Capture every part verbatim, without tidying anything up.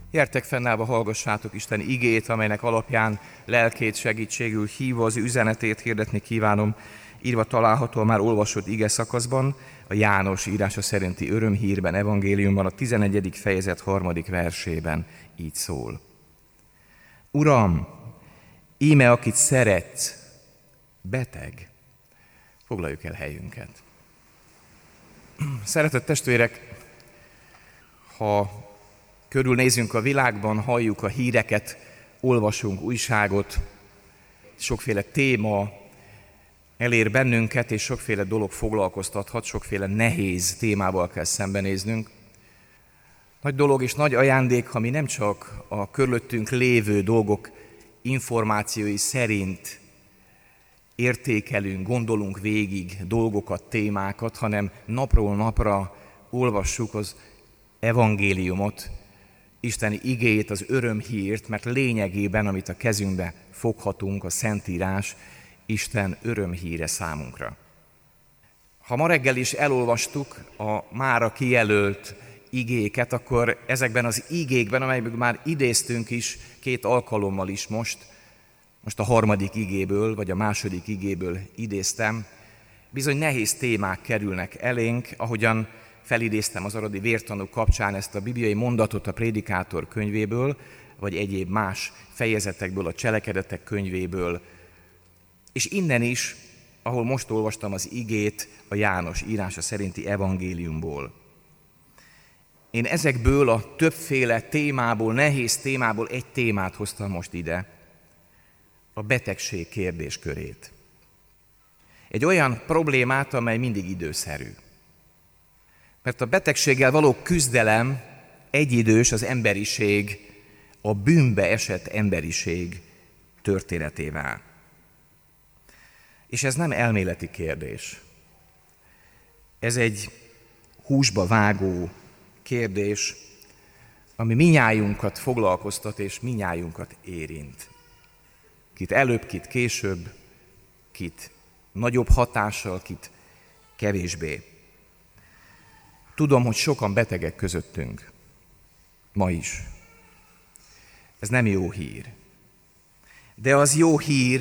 Gyertek fennállva, hallgassátok Isten igét, amelynek alapján lelkét segítségül hívva az üzenetét hirdetni kívánom. Írva található a már olvasott ige szakaszban, a János írása szerinti örömhírben, evangéliumban, a tizenegyedik fejezet harmadik versében így szól. Uram, íme akit szeretsz, beteg. Foglaljuk el helyünket. Szeretett testvérek, ha körülnézünk a világban, halljuk a híreket, olvasunk újságot, sokféle téma elér bennünket, és sokféle dolog foglalkoztathat, sokféle nehéz témával kell szembenéznünk. Nagy dolog és nagy ajándék, ha mi nem csak a körülöttünk lévő dolgok információi szerint értékelünk, gondolunk végig dolgokat, témákat, hanem napról napra olvassuk az evangéliumot, Isten igéjét, az örömhírt, mert lényegében, amit a kezünkbe foghatunk, a Szentírás, Isten örömhíre számunkra. Ha ma reggel is elolvastuk a mára kijelölt igéket, akkor ezekben az igékben, amelyekből már idéztünk is két alkalommal is most, most a harmadik igéből, vagy a második igéből idéztem, bizony nehéz témák kerülnek elénk, ahogyan felidéztem az aradi vértanúk kapcsán ezt a bibliai mondatot a Prédikátor könyvéből, vagy egyéb más fejezetekből, a Cselekedetek könyvéből, és innen is, ahol most olvastam az igét, a János írása szerinti evangéliumból. Én ezekből a többféle témából, nehéz témából egy témát hoztam most ide, a betegség kérdéskörét. Egy olyan problémát, amely mindig időszerű. Mert a betegséggel való küzdelem egyidős az emberiség, a bűnbe esett emberiség történetével. És ez nem elméleti kérdés. Ez egy húsba vágó kérdés, ami minnyájunkat foglalkoztat és minnyájunkat érint. Kit előbb, kit később, kit nagyobb hatással, kit kevésbé. Tudom, hogy sokan betegek közöttünk, ma is. Ez nem jó hír. De az jó hír,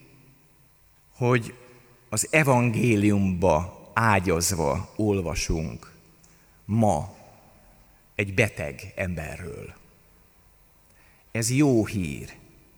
hogy az evangéliumba ágyazva olvasunk ma egy beteg emberről. Ez jó hír,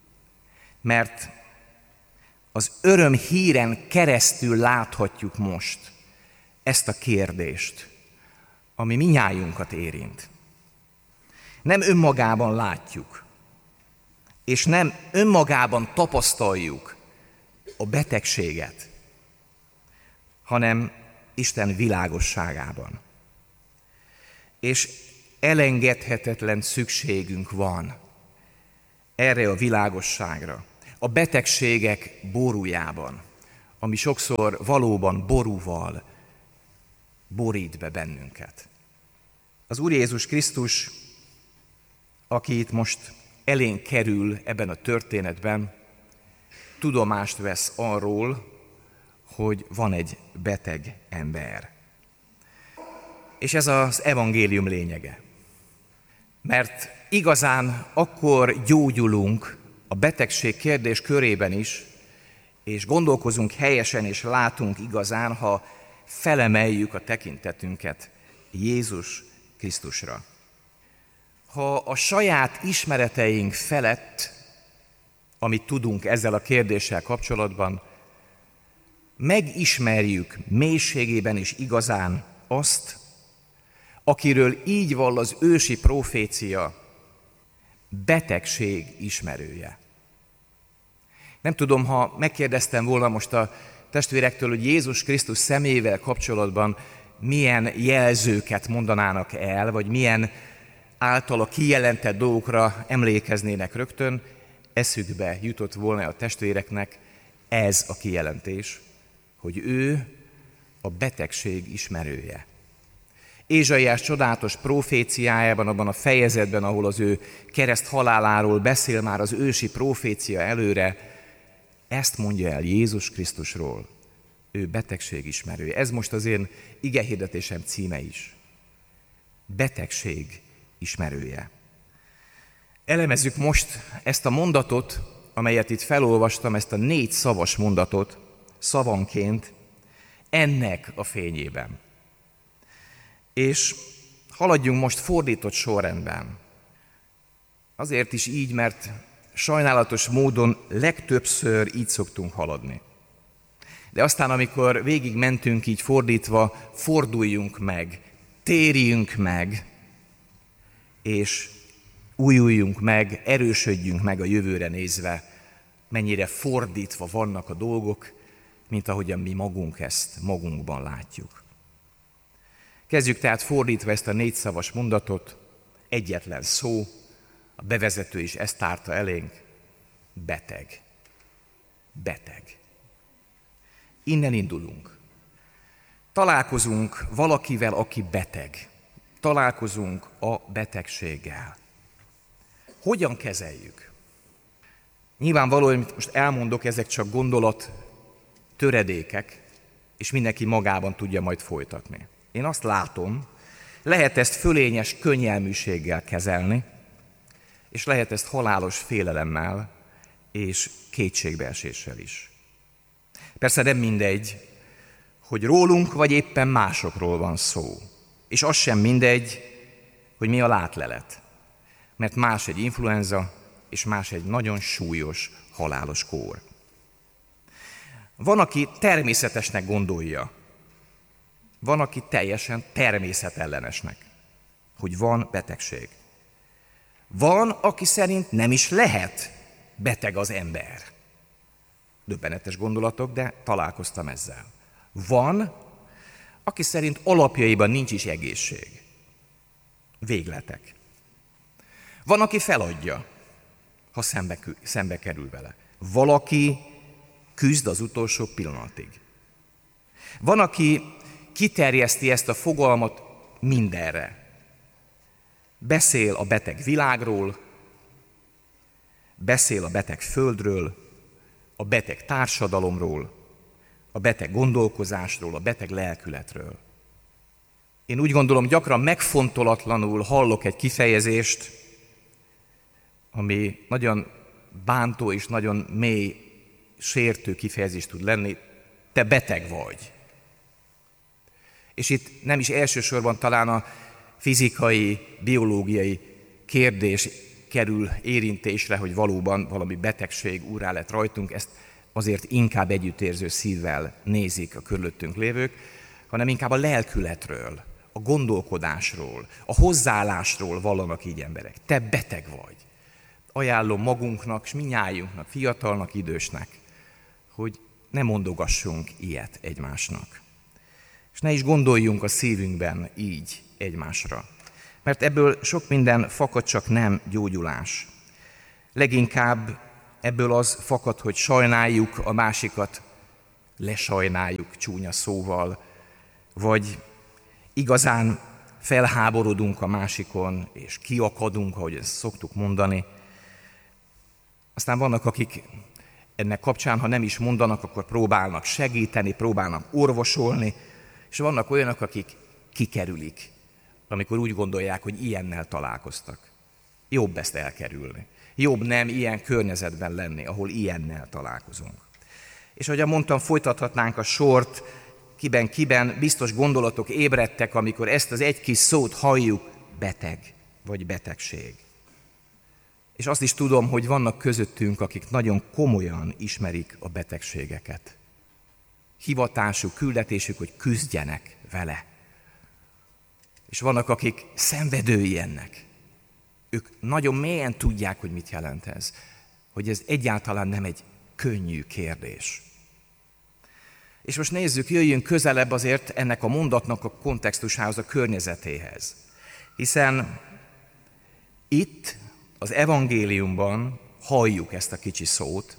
mert az öröm híren keresztül láthatjuk most ezt a kérdést, ami minnyájunkat érint. Nem önmagában látjuk, és nem önmagában tapasztaljuk a betegséget, hanem Isten világosságában. És elengedhetetlen szükségünk van erre a világosságra, a betegségek borújában, ami sokszor valóban borúval borít be bennünket. Az Úr Jézus Krisztus, aki itt most elénk kerül ebben a történetben, tudomást vesz arról, hogy van egy beteg ember. És ez az evangélium lényege. Mert igazán akkor gyógyulunk a betegség kérdés körében is, és gondolkozunk helyesen és látunk igazán, ha felemeljük a tekintetünket Jézus Krisztusra. Ha a saját ismereteink felett, amit tudunk ezzel a kérdéssel kapcsolatban, megismerjük mélységében is igazán azt, akiről így vall az ősi profécia, betegség ismerője. Nem tudom, ha megkérdeztem volna most a testvérektől, hogy Jézus Krisztus személyével kapcsolatban milyen jelzőket mondanának el, vagy milyen általa kijelentett dolgokra emlékeznének rögtön, eszükbe jutott volna a testvéreknek ez a kijelentés, hogy ő a betegség ismerője. Ézsaiás csodálatos proféciájában, abban a fejezetben, ahol az ő kereszt haláláról beszél már az ősi profécia előre, ezt mondja el Jézus Krisztusról, ő betegség ismerője. Ez most az én igehirdetésem címe is. Betegség ismerője. Elemezzük most ezt a mondatot, amelyet itt felolvastam, ezt a négy szavas mondatot szavanként ennek a fényében. És haladjunk most fordított sorrendben. Azért is így, mert sajnálatos módon legtöbbször így szoktunk haladni. De aztán, amikor végig mentünk így fordítva, forduljunk meg, térjünk meg, és újuljunk meg, erősödjünk meg a jövőre nézve, mennyire fordítva vannak a dolgok, mint ahogyan mi magunk ezt magunkban látjuk. Kezdjük tehát fordítva ezt a négy szavas mondatot, egyetlen szó, a bevezető is ezt tárta elénk, beteg. Beteg. Innen indulunk. Találkozunk valakivel, aki beteg. Találkozunk a betegséggel. Hogyan kezeljük? Nyilvánvaló, amit most elmondok, ezek csak gondolat töredékek, és mindenki magában tudja majd folytatni. Én azt látom, lehet ezt fölényes könnyelműséggel kezelni, és lehet ezt halálos félelemmel és kétségbeeséssel is. Persze nem mindegy, hogy rólunk vagy éppen másokról van szó. És az sem mindegy, hogy mi a látlelet. Mert más egy influenza, és más egy nagyon súlyos, halálos kór. Van, aki természetesnek gondolja, van, aki teljesen természetellenesnek, hogy van betegség. Van, aki szerint nem is lehet beteg az ember. Döbbenetes gondolatok, de találkoztam ezzel. Van, aki szerint alapjaiban nincs is egészség. Végletek. Van, aki feladja, ha szembe, szembe kerül vele. Valaki küzd az utolsó pillanatig. Van, aki kiterjeszti ezt a fogalmat mindenre. Beszél a beteg világról, beszél a beteg földről, a beteg társadalomról, a beteg gondolkozásról, a beteg lelkületről. Én úgy gondolom, gyakran megfontolatlanul hallok egy kifejezést, ami nagyon bántó és nagyon mély, sértő kifejezés tud lenni, te beteg vagy. És itt nem is elsősorban talán a fizikai, biológiai kérdés kerül érintésre, hogy valóban valami betegség úrrá lett rajtunk, ezt azért inkább együttérző szívvel nézik a körülöttünk lévők, hanem inkább a lelkületről, a gondolkodásról, a hozzáállásról vallanak így emberek. Te beteg vagy. Ajánlom magunknak, s minnyájunknak, fiatalnak, idősnek, hogy ne mondogassunk ilyet egymásnak. És ne is gondoljunk a szívünkben így egymásra. Mert ebből sok minden fakad, csak nem gyógyulás. Leginkább ebből az fakad, hogy sajnáljuk a másikat, lesajnáljuk csúnya szóval, vagy igazán felháborodunk a másikon, és kiakadunk, ahogy ezt szoktuk mondani. Aztán vannak, akik ennek kapcsán, ha nem is mondanak, akkor próbálnak segíteni, próbálnak orvosolni, és vannak olyanok, akik kikerülik, amikor úgy gondolják, hogy ilyennel találkoztak. Jobb ezt elkerülni. Jobb nem ilyen környezetben lenni, ahol ilyennel találkozunk. És ahogyan mondtam, folytathatnánk a sort, kiben-kiben biztos gondolatok ébredtek, amikor ezt az egy kis szót halljuk, beteg vagy betegség. És azt is tudom, hogy vannak közöttünk, akik nagyon komolyan ismerik a betegségeket. Hivatásuk, küldetésük, hogy küzdjenek vele. És vannak, akik szenvedői ennek. Ők nagyon mélyen tudják, hogy mit jelent ez. Hogy ez egyáltalán nem egy könnyű kérdés. És most nézzük, jöjjünk közelebb azért ennek a mondatnak a kontextusához, a környezetéhez. Hiszen itt az evangéliumban halljuk ezt a kicsi szót,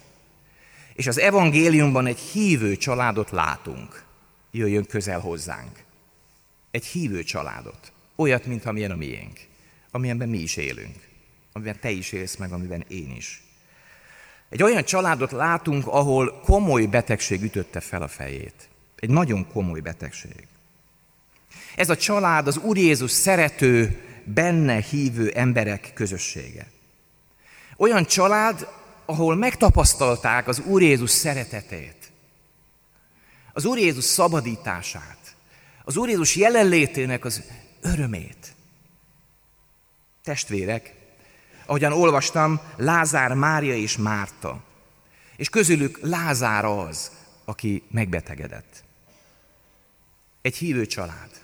és az evangéliumban egy hívő családot látunk. Jöjjön közel hozzánk. Egy hívő családot. Olyat, mint amilyen a miénk. Amilyenben mi is élünk. Amiben te is élsz meg, amiben én is. Egy olyan családot látunk, ahol komoly betegség ütötte fel a fejét. Egy nagyon komoly betegség. Ez a család az Úr Jézus szerető, benne hívő emberek közössége. Olyan család, ahol megtapasztalták az Úr Jézus szeretetét, az Úr Jézus szabadítását, az Úr Jézus jelenlétének az örömét. Testvérek, ahogyan olvastam, Lázár, Mária és Márta, és közülük Lázár az, aki megbetegedett. Egy hívő család.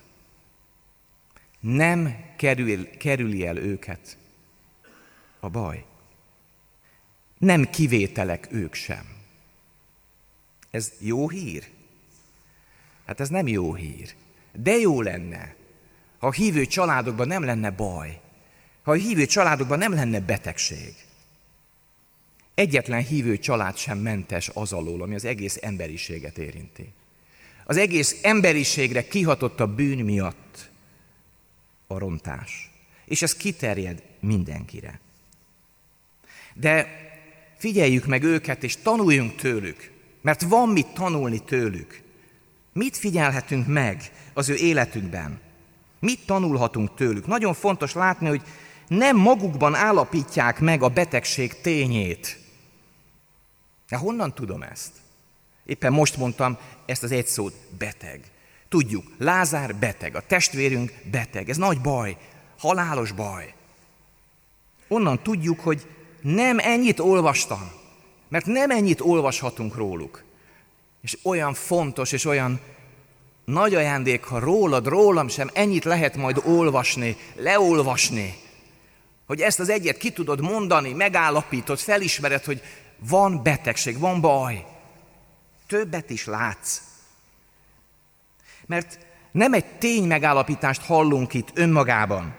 Nem kerül, kerüli el őket a baj. Nem kivételek ők sem. Ez jó hír? Hát ez nem jó hír. De jó lenne, ha a hívő családokban nem lenne baj, ha a hívő családokban nem lenne betegség. Egyetlen hívő család sem mentes az alól, ami az egész emberiséget érinti. Az egész emberiségre kihatott a bűn miatt a rontás. És ez kiterjed mindenkire. De figyeljük meg őket, és tanuljunk tőlük, mert van mit tanulni tőlük. Mit figyelhetünk meg az ő életükben? Mit tanulhatunk tőlük? Nagyon fontos látni, hogy nem magukban állapítják meg a betegség tényét. De honnan tudom ezt? Éppen most mondtam ezt az egy szót, beteg. Tudjuk, Lázár beteg, a testvérünk beteg. Ez nagy baj, halálos baj. Onnan tudjuk, hogy nem ennyit olvastam, mert nem ennyit olvashatunk róluk. És olyan fontos, és olyan nagy ajándék, ha rólad, rólam sem ennyit lehet majd olvasni, leolvasni, hogy ezt az egyet ki tudod mondani, megállapítod, felismered, hogy van betegség, van baj. Többet is látsz. Mert nem egy tény megállapítást hallunk itt önmagában.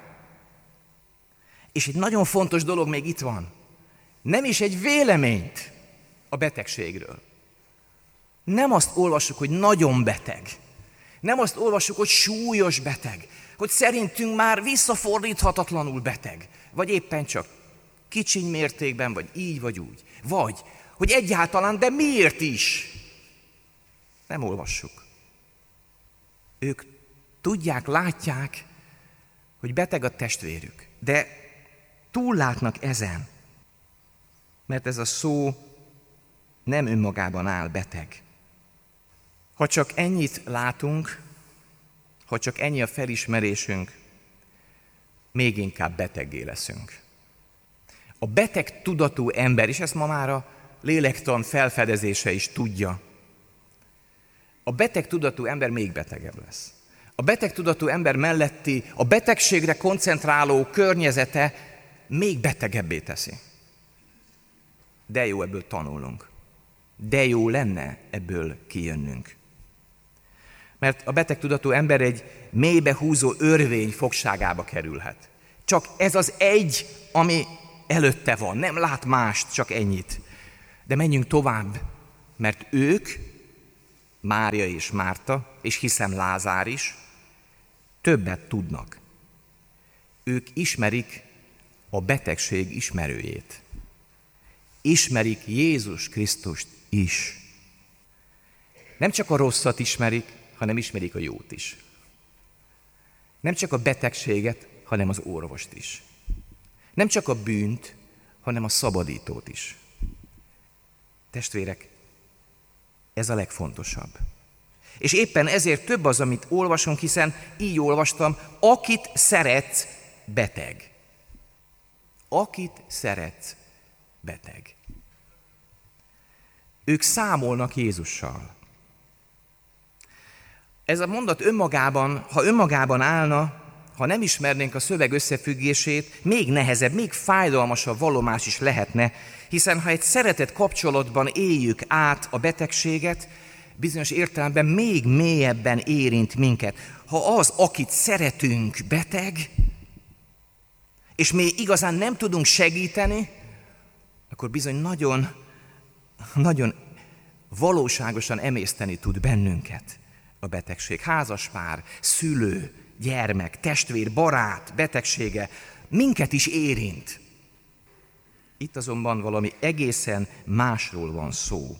És egy nagyon fontos dolog még itt van. Nem is egy véleményt a betegségről. Nem azt olvassuk, hogy nagyon beteg. Nem azt olvassuk, hogy súlyos beteg. Hogy szerintünk már visszafordíthatatlanul beteg. Vagy éppen csak kicsiny mértékben, vagy így, vagy úgy. Vagy, hogy egyáltalán, de miért is? Nem olvassuk. Ők tudják, látják, hogy beteg a testvérük. De túllátnak ezen. Mert ez a szó nem önmagában áll, beteg. Ha csak ennyit látunk, ha csak ennyi a felismerésünk, még inkább beteggé leszünk. A beteg tudatú ember, és ezt ma már a lélektan felfedezése is tudja, a beteg tudatú ember még betegebb lesz. A beteg tudatú ember melletti, a betegségre koncentráló környezete még betegebbé teszi. De jó ebből tanulnunk. De jó lenne ebből kijönnünk. Mert a betegtudatú ember egy mélybe húzó örvény fogságába kerülhet. Csak ez az egy, ami előtte van. Nem lát mást, csak ennyit. De menjünk tovább, mert ők, Mária és Márta, és hiszem Lázár is, többet tudnak. Ők ismerik a betegség ismerőjét. Ismerik Jézus Krisztust is. Nem csak a rosszat ismerik, hanem ismerik a jót is. Nem csak a betegséget, hanem az orvost is. Nem csak a bűnt, hanem a szabadítót is. Testvérek, ez a legfontosabb. És éppen ezért több az, amit olvasunk, hiszen így olvastam, akit szeretsz, beteg. Akit szeretsz, beteg. Ők számolnak Jézussal. Ez a mondat önmagában, ha önmagában állna, ha nem ismernénk a szöveg összefüggését, még nehezebb, még fájdalmasabb vallomás is lehetne, hiszen ha egy szeretett kapcsolatban éljük át a betegséget, bizonyos értelemben még mélyebben érint minket. Ha az, akit szeretünk, beteg, és mi igazán nem tudunk segíteni, akkor bizony nagyon, nagyon valóságosan emészteni tud bennünket a betegség. Házaspár, szülő, gyermek, testvér, barát, betegsége minket is érint. Itt azonban valami egészen másról van szó.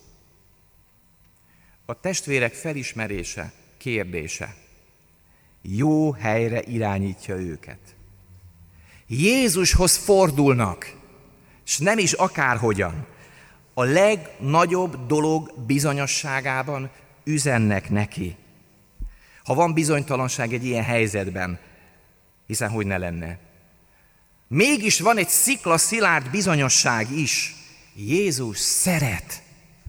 A testvérek felismerése, kérdése jó helyre irányítja őket. Jézushoz fordulnak, és nem is akárhogyan. A legnagyobb dolog bizonyosságában üzennek neki. Ha van bizonytalanság egy ilyen helyzetben, hiszen hogy ne lenne. Mégis van egy sziklaszilárd bizonyosság is. Jézus szeret.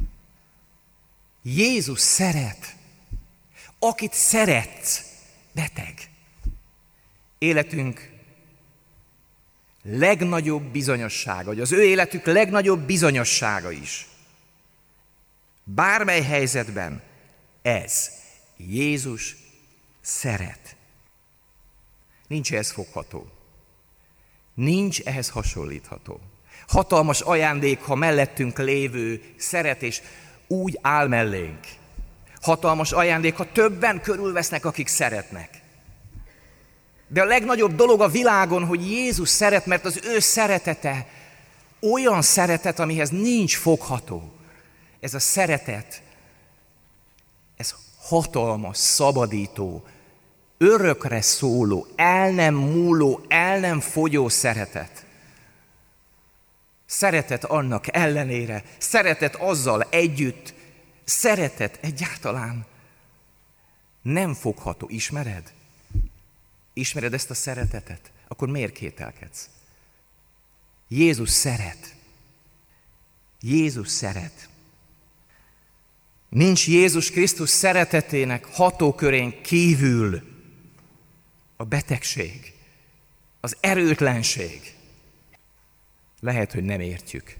Jézus szeret. Akit szeretsz, beteg. Életünk legnagyobb bizonyossága, vagy az ő életük legnagyobb bizonyossága is. Bármely helyzetben ez. Jézus szeret. Nincs ehhez fogható. Nincs ehhez hasonlítható. Hatalmas ajándék, ha mellettünk lévő szeret, és úgy áll mellénk. Hatalmas ajándék, ha többen körülvesznek, akik szeretnek. De a legnagyobb dolog a világon, hogy Jézus szeret, mert az ő szeretete olyan szeretet, amihez nincs fogható. Ez a szeretet, ez hatalmas, szabadító, örökre szóló, el nem múló, el nem fogyó szeretet. Szeretet annak ellenére, szeretet azzal együtt, szeretet egyáltalán nem fogható. Ismered? Ismered ezt a szeretetet? Akkor miért kételkedsz? Jézus szeret. Jézus szeret. Nincs Jézus Krisztus szeretetének hatókörén kívül a betegség, az erőtlenség. Lehet, hogy nem értjük,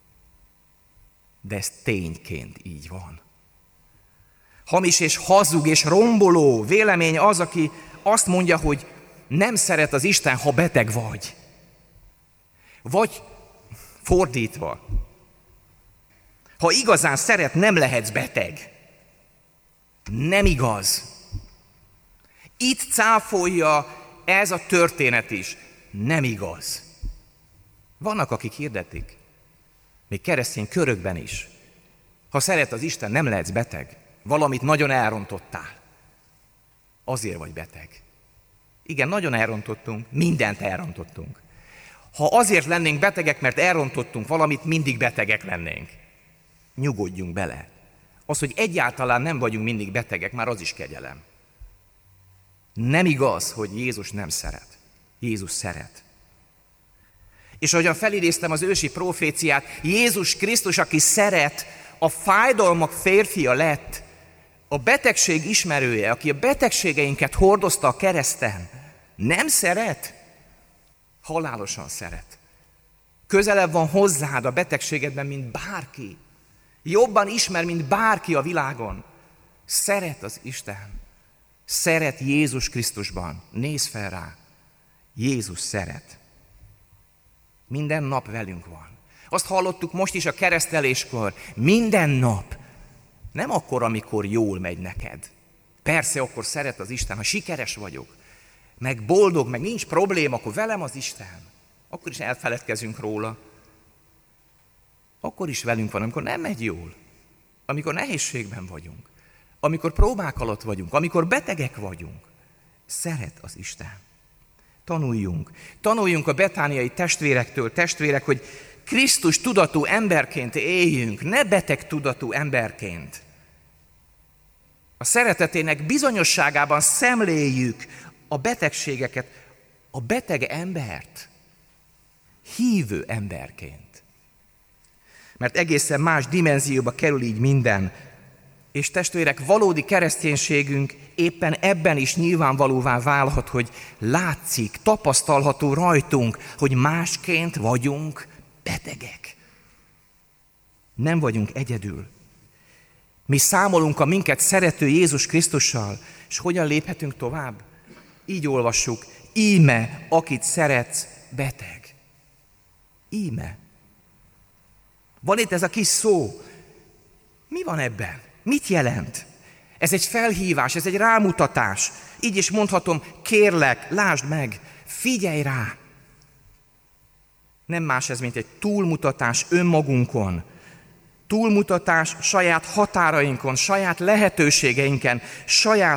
de ez tényként így van. Hamis és hazug és romboló vélemény az, aki azt mondja, hogy nem szeret az Isten, ha beteg vagy. Vagy fordítva, ha igazán szeret, nem lehetsz beteg. Nem igaz. Itt cáfolja ez a történet is. Nem igaz. Vannak, akik hirdetik, még keresztény körökben is. Ha szeret az Isten, nem lehetsz beteg. Valamit nagyon elrontottál. Azért vagy beteg. Igen, nagyon elrontottunk, mindent elrontottunk. Ha azért lennénk betegek, mert elrontottunk valamit, mindig betegek lennénk. Nyugodjunk bele. Az, hogy egyáltalán nem vagyunk mindig betegek, már az is kegyelem. Nem igaz, hogy Jézus nem szeret. Jézus szeret. És ahogyan felidéztem az ősi proféciát, Jézus Krisztus, aki szeret, a fájdalmak férfia lett, a betegség ismerője, aki a betegségeinket hordozta a kereszten, nem szeret? Halálosan szeret. Közelebb van hozzád a betegségedben, mint bárki. Jobban ismer, mint bárki a világon. Szeret az Isten. Szeret Jézus Krisztusban. Nézz fel rá. Jézus szeret. Minden nap velünk van. Azt hallottuk most is a kereszteléskor. Minden nap. Nem akkor, amikor jól megy neked. Persze, akkor szeret az Isten, ha sikeres vagyok, meg boldog, meg nincs probléma, akkor velem az Isten. Akkor is elfeledkezünk róla. Akkor is velünk van, amikor nem megy jól. Amikor nehézségben vagyunk. Amikor próbák alatt vagyunk. Amikor betegek vagyunk. Szeret az Isten. Tanuljunk. Tanuljunk a betániai testvérektől, testvérek, hogy Krisztus tudatú emberként éljünk, ne beteg tudatú emberként. A szeretetének bizonyosságában szemléljük a betegségeket, a beteg embert hívő emberként. Mert egészen más dimenzióba kerül így minden. És testvérek, valódi kereszténységünk éppen ebben is nyilvánvalóvá válhat, hogy látszik, tapasztalható rajtunk, hogy másként vagyunk betegek. Nem vagyunk egyedül. Mi számolunk a minket szerető Jézus Krisztussal, és hogyan léphetünk tovább? Így olvassuk, íme, akit szeretsz, beteg. Íme. Van itt ez a kis szó. Mi van ebben? Mit jelent? Ez egy felhívás, ez egy rámutatás. Így is mondhatom, kérlek, lásd meg, figyelj rá. Nem más ez, mint egy túlmutatás önmagunkon. Túlmutatás saját határainkon, saját lehetőségeinken, saját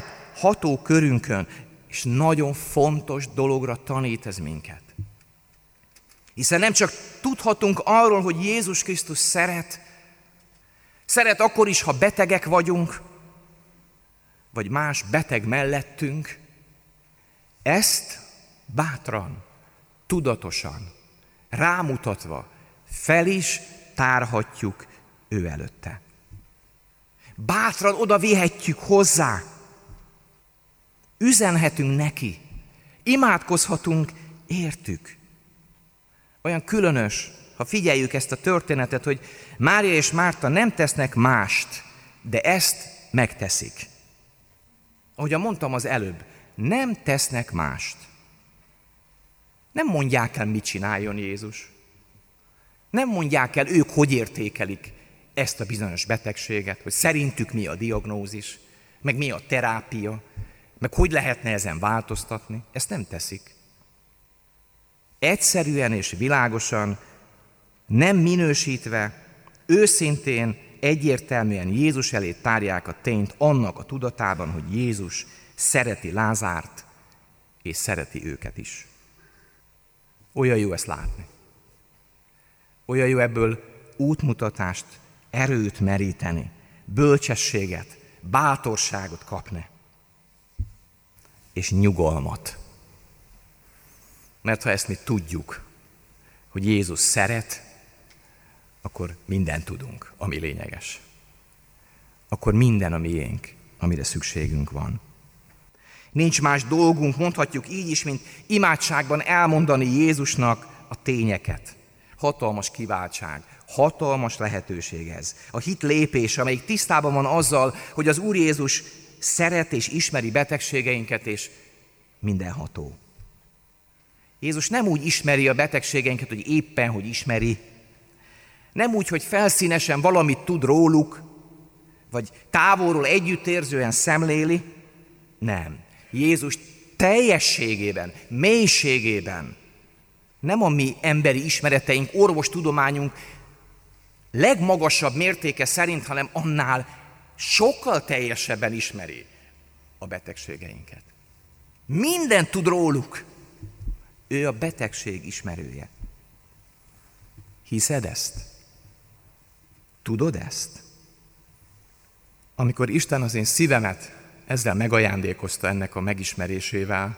hatókörünkön. És nagyon fontos dologra tanít ez minket. Hiszen nem csak tudhatunk arról, hogy Jézus Krisztus szeret, szeret akkor is, ha betegek vagyunk, vagy más beteg mellettünk, ezt bátran, tudatosan, rámutatva fel is tárhatjuk ő előtte. Bátran oda vihetjük hozzá, üzenhetünk neki, imádkozhatunk értük. Olyan különös, ha figyeljük ezt a történetet, hogy Mária és Márta nem tesznek mást, de ezt megteszik. Ahogyan mondtam az előbb, nem tesznek mást. Nem mondják el, mit csináljon Jézus. Nem mondják el, ők hogy értékelik ezt a bizonyos betegséget, hogy szerintük mi a diagnózis, meg mi a terápia, meg hogy lehetne ezen változtatni. Ezt nem teszik. Egyszerűen és világosan, nem minősítve, őszintén, egyértelműen Jézus elé tárják a tényt annak a tudatában, hogy Jézus szereti Lázárt, és szereti őket is. Olyan jó ezt látni. Olyan jó ebből útmutatást, erőt meríteni, bölcsességet, bátorságot kapni, és nyugalmat. Mert ha ezt mi tudjuk, hogy Jézus szeret, akkor mindent tudunk, ami lényeges. Akkor minden a miénk, amire szükségünk van. Nincs más dolgunk, mondhatjuk így is, mint imádságban elmondani Jézusnak a tényeket. Hatalmas kiváltság, hatalmas lehetőség ez. A hit lépés, amelyik tisztában van azzal, hogy az Úr Jézus szeret és ismeri betegségeinket, és mindenható. Jézus nem úgy ismeri a betegségeinket, hogy éppen, hogy ismeri. Nem úgy, hogy felszínesen valamit tud róluk, vagy távolról együttérzően szemléli. Nem. Jézus teljességében, mélységében, nem a mi emberi ismereteink, orvostudományunk legmagasabb mértéke szerint, hanem annál sokkal teljesebben ismeri a betegségeinket. Mindent tud róluk. Ő a betegség ismerője. Hiszed ezt? Tudod ezt? Amikor Isten az én szívemet ezzel megajándékozta ennek a megismerésével,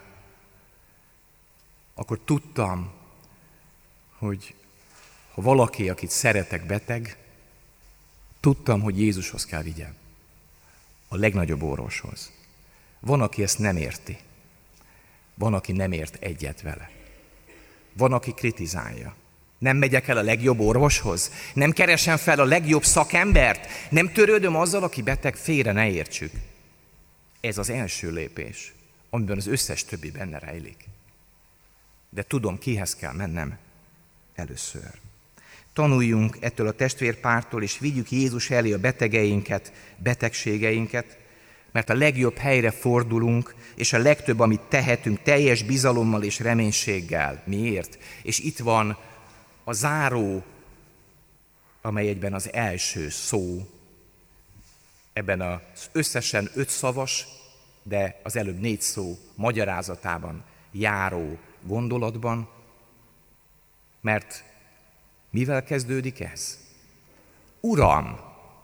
akkor tudtam, hogy ha valaki, akit szeretek, beteg, tudtam, hogy Jézushoz kell vigyem. A legnagyobb orvoshoz. Van, aki ezt nem érti. Van, aki nem ért egyet vele. Van, aki kritizálja. Nem megyek el a legjobb orvoshoz? Nem keresem fel a legjobb szakembert? Nem törődöm azzal, aki beteg? Félre ne értsük. Ez az első lépés, amiben az összes többi benne rejlik. De tudom, kihez kell mennem először. Tanuljunk ettől a testvérpártól, és vigyük Jézus elé a betegeinket, betegségeinket, mert a legjobb helyre fordulunk, és a legtöbb, amit tehetünk, teljes bizalommal és reménységgel. Miért? És itt van a záró, amely egyben az első szó, ebben az összesen öt szavas, de az előbb négy szó magyarázatában járó gondolatban, mert mivel kezdődik ez? Uram!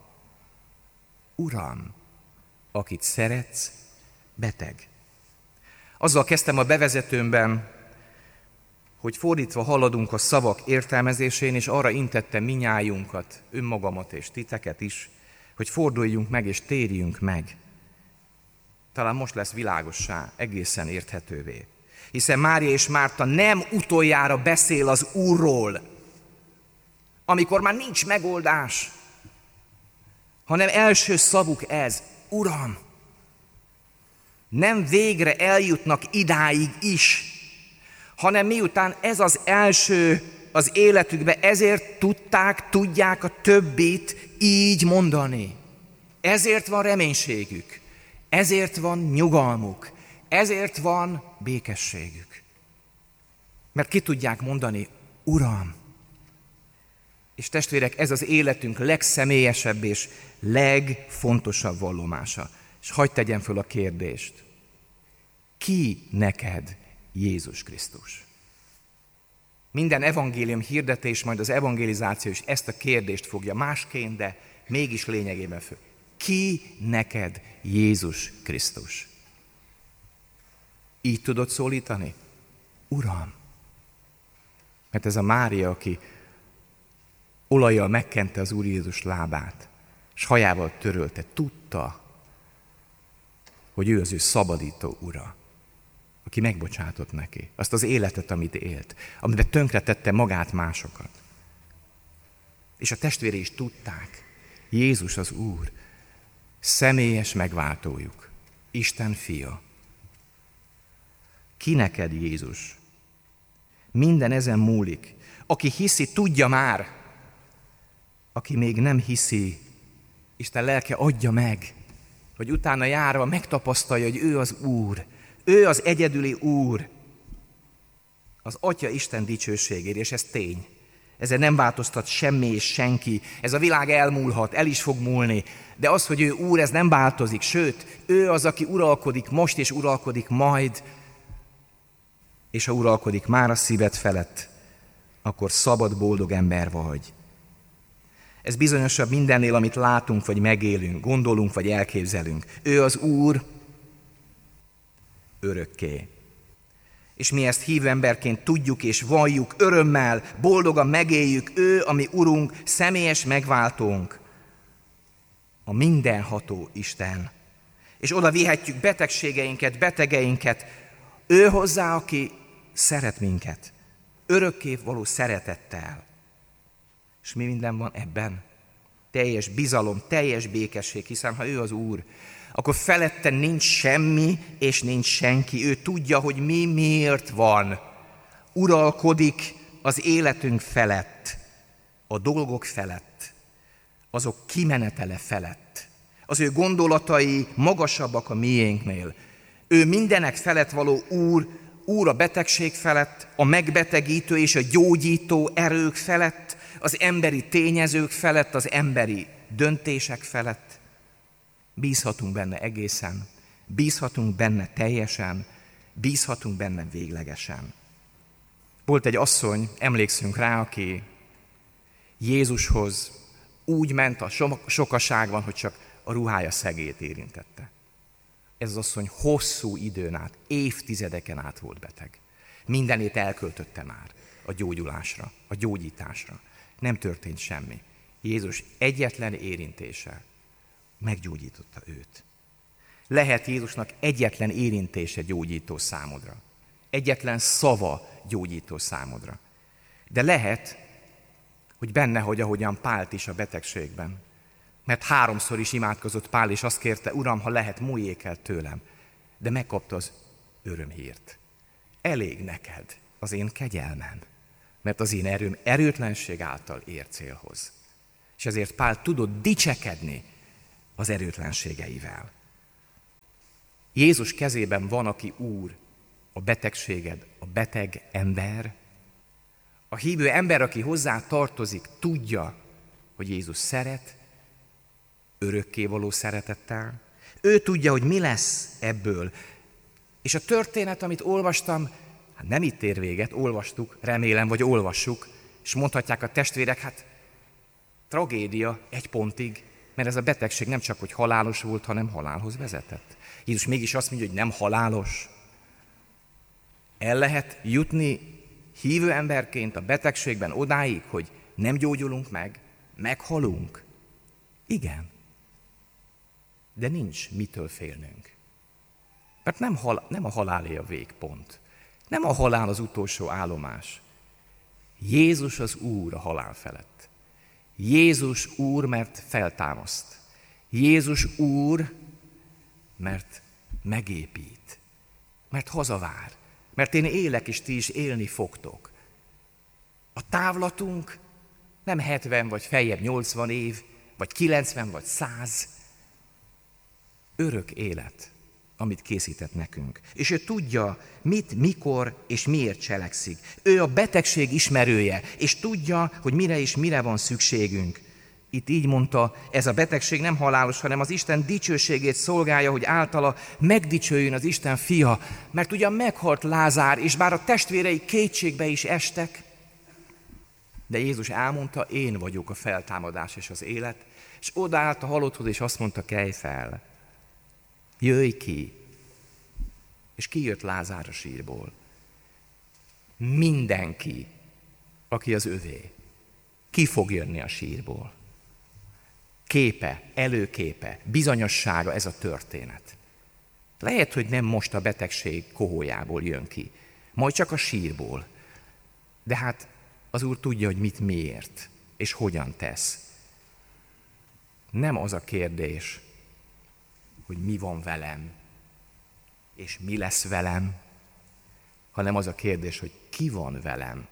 Uram! Akit szeretsz, beteg. Azzal kezdtem a bevezetőmben, hogy fordítva haladunk a szavak értelmezésén, és arra intettem minnyájunkat, önmagamat és titeket is, hogy forduljunk meg és térjünk meg. Talán most lesz világossá, egészen érthetővé. Hiszen Mária és Márta nem utoljára beszél az Úrról, amikor már nincs megoldás, hanem első szavuk ez, Uram! Nem végre eljutnak idáig is, hanem miután ez az első az életükbe, ezért tudták, tudják a többit így mondani. Ezért van reménységük, ezért van nyugalmuk, ezért van békességük. Mert ki tudják mondani, Uram! És testvérek, ez az életünk legszemélyesebb és legfontosabb vallomása. És hadd tegyem föl a kérdést. Ki neked Jézus Krisztus? Minden evangélium hirdetés, majd az evangelizáció is ezt a kérdést fogja másként, de mégis lényegében föl. Ki neked Jézus Krisztus? Így tudod szólítani? Uram! Mert ez a Mária, aki olajjal megkente az Úr Jézus lábát, és hajával törölte, tudta, hogy ő az ő szabadító ura, aki megbocsátott neki azt az életet, amit élt, amiben tönkretette magát másokat. És a testvérei is tudták, Jézus az Úr, személyes megváltójuk, Isten fia. Ki neked Jézus? Minden ezen múlik. Aki hiszi, tudja már. Aki még nem hiszi, Isten lelke adja meg, hogy utána járva megtapasztalja, hogy ő az Úr. Ő az egyedüli Úr. Az Atya Isten dicsőségére, és ez tény. Ezzel nem változtat semmi és senki. Ez a világ elmúlhat, el is fog múlni. De az, hogy ő Úr, ez nem változik. Sőt, ő az, aki uralkodik most, és uralkodik majd. És ha uralkodik már a szíved felett, akkor szabad, boldog ember vagy. Ez bizonyosabb mindennél, amit látunk, vagy megélünk, gondolunk, vagy elképzelünk. Ő az Úr örökké. És mi ezt hívő emberként tudjuk és valljuk, örömmel, boldogan megéljük, ő, ami Urunk, személyes megváltónk, a mindenható Isten. És oda vihetjük betegségeinket, betegeinket, ő hozzá, aki szeret minket, örökké való szeretettel. És mi minden van ebben? Teljes bizalom, teljes békesség, hiszen ha ő az Úr, akkor felette nincs semmi, és nincs senki. Ő tudja, hogy mi miért van. Uralkodik az életünk felett, a dolgok felett, azok kimenetele felett. Az ő gondolatai magasabbak a miénknél. Ő mindenek felett való Úr, Úr a betegség felett, a megbetegítő és a gyógyító erők felett, az emberi tényezők felett, az emberi döntések felett. Bízhatunk benne egészen, bízhatunk benne teljesen, bízhatunk benne véglegesen. Volt egy asszony, emlékszünk rá, aki Jézushoz úgy ment a sokaságban, hogy csak a ruhája szegét érintette. Ez az asszony hosszú időn át, évtizedeken át volt beteg. Mindenét elköltötte már a gyógyulásra, a gyógyításra. Nem történt semmi. Jézus egyetlen érintése meggyógyította őt. Lehet Jézusnak egyetlen érintése gyógyító számodra. Egyetlen szava gyógyító számodra. De lehet, hogy benne, hogy ahogyan Pált is a betegségben. Mert háromszor is imádkozott Pál, és azt kérte, Uram, ha lehet, múljék el tőlem. De megkapta az örömhírt. Elég neked az én kegyelmem, mert az én erőm erőtlenség által ér célhoz. És ezért Pál tudott dicsekedni az erőtlenségeivel. Jézus kezében van, aki Úr, a betegséged, a beteg ember. A hívő ember, aki hozzá tartozik, tudja, hogy Jézus szeret, örökkévaló szeretettel. Ő tudja, hogy mi lesz ebből. És a történet, amit olvastam, hát nem itt ér véget, olvastuk, remélem, vagy olvassuk, és mondhatják a testvérek, hát tragédia egy pontig, mert ez a betegség nem csak, hogy halálos volt, hanem halálhoz vezetett. Jézus mégis azt mondja, hogy nem halálos. El lehet jutni hívő emberként a betegségben odáig, hogy nem gyógyulunk meg, meghalunk. Igen. De nincs mitől félnünk. Mert nem, hal, nem a halálé a végpont. Nem a halál az utolsó állomás. Jézus az Úr a halál felett. Jézus Úr, mert feltámaszt. Jézus Úr, mert megépít. Mert hazavár. Mert én élek, és ti is élni fogtok. A távlatunk nem hetven, vagy feljebb nyolcvan év, vagy kilencven, vagy száz. Örök élet, amit készített nekünk. És ő tudja, mit, mikor és miért cselekszik. Ő a betegség ismerője, és tudja, hogy mire és mire van szükségünk. Itt így mondta, ez a betegség nem halálos, hanem az Isten dicsőségét szolgálja, hogy általa megdicsőjön az Isten fia. Mert ugyan meghalt Lázár, és bár a testvérei kétségbe is estek, De Jézus elmondta, én vagyok a feltámadás és az élet, és odaállt a halotthoz, és azt mondta, kelj fel, jöjj ki. És kijött Lázár a sírból. Mindenki, aki az övé, ki fog jönni a sírból. Képe, előképe, bizonyossága ez a történet. Lehet, hogy nem most a betegség kohójából jön ki, majd csak a sírból. De hát az Úr tudja, hogy mit miért, és hogyan tesz. Nem az a kérdés, hogy mi van velem, és mi lesz velem, hanem az a kérdés, hogy ki van velem,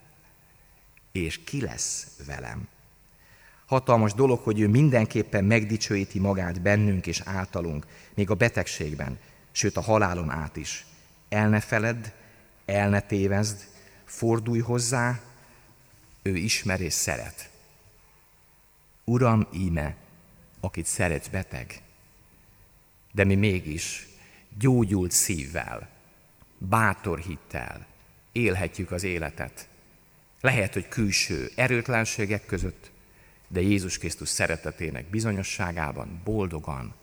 és ki lesz velem. Hatalmas dolog, hogy ő mindenképpen megdicsőíti magát bennünk és általunk, még a betegségben, sőt a halálon át is. El ne feledd, el ne tévezd, fordulj hozzá, ő ismer és szeret. Uram, íme, akit szeretsz, beteg, de mi mégis gyógyult szívvel, bátor hittel élhetjük az életet. Lehet, hogy külső erőtlenségek között, de Jézus Krisztus szeretetének bizonyosságában boldogan,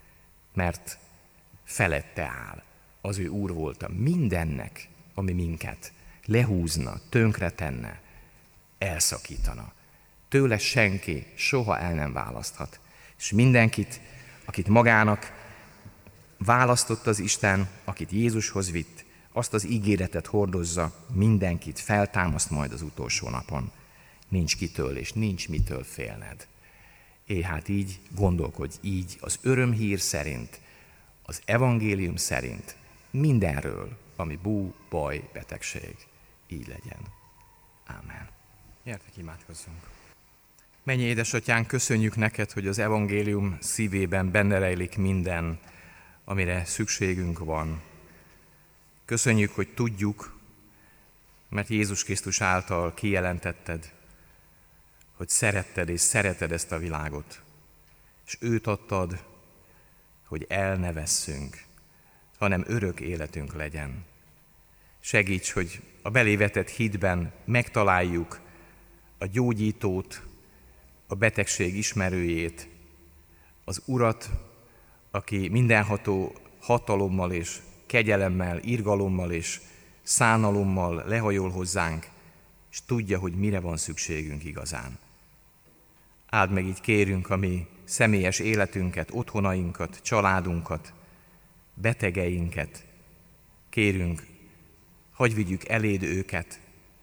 mert felette áll. Az ő Úr volta mindennek, ami minket lehúzna, tönkretenne, elszakítana. Tőle senki soha el nem választhat. És mindenkit, akit magának választott az Isten, akit Jézushoz vitt, azt az ígéretet hordozza, mindenkit feltámaszt majd az utolsó napon. Nincs kitől és nincs mitől félned. É, hát így gondolkodj, így az örömhír szerint, az evangélium szerint, mindenről, ami bú, baj, betegség, így legyen. Ámen. Gyertek, imádkozzunk. Mennyi édesatyánk, köszönjük neked, hogy az evangélium szívében benne rejlik minden, amire szükségünk van. Köszönjük, hogy tudjuk, mert Jézus Krisztus által kijelentetted, hogy szeretted és szereted ezt a világot, és őt adtad, hogy el ne vesszünk, hanem örök életünk legyen. Segíts, hogy a belévetett hitben megtaláljuk a gyógyítót, a betegség ismerőjét, az Urat, aki mindenható hatalommal és kegyelemmel, irgalommal és szánalommal lehajol hozzánk, és tudja, hogy mire van szükségünk igazán. Áld meg így kérünk a mi személyes életünket, otthonainkat, családunkat, betegeinket. Kérünk, hagyj vigyük eléd őket.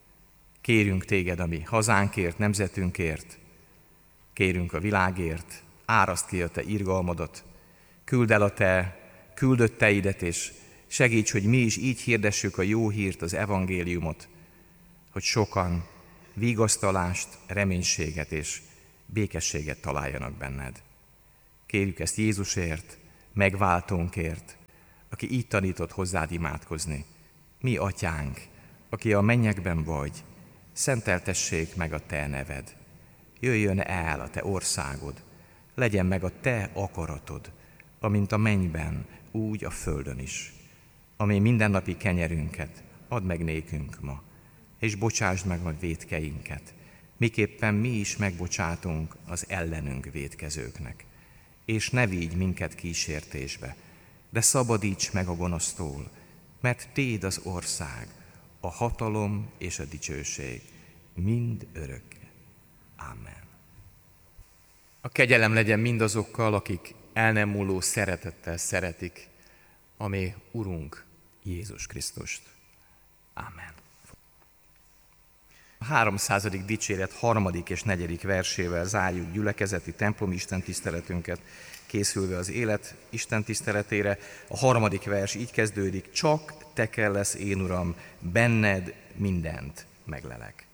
Kérünk téged a mi hazánkért, nemzetünkért. Kérünk a világért, áraszt ki a te irgalmadat, küld el a te küldötteidet, és segíts, hogy mi is így hirdessük a jó hírt, az evangéliumot, hogy sokan vigasztalást, reménységet és békességet találjanak benned. Kérjük ezt Jézusért, megváltónkért, aki így tanított hozzád imádkozni. Mi atyánk, aki a mennyekben vagy, szenteltessék meg a te neved. Jöjjön el a te országod, legyen meg a te akaratod, amint a mennyben, úgy a földön is. Ami mindennapi kenyerünket add meg nékünk ma, és bocsásd meg a vétkeinket, miképpen mi is megbocsátunk az ellenünk vétkezőknek. És ne vigy minket kísértésbe, de szabadíts meg a gonosztól, mert téd az ország, a hatalom és a dicsőség mind örökké. Ámen. A kegyelem legyen mindazokkal, akik el nem múló szeretettel szeretik a mi Urunk Jézus Krisztust. Ámen. A háromszázadik dicséret harmadik és negyedik versével zárjuk gyülekezeti templomi istentiszteletünket, készülve az élet istentiszteletére. A harmadik vers így kezdődik: csak te kellesz, én Uram, benned mindent meglelek.